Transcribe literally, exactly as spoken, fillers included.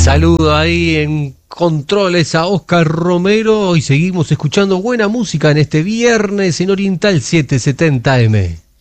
Saludo ahí en controles a Oscar Romero y seguimos escuchando buena música en este viernes en Oriental setecientos setenta eme.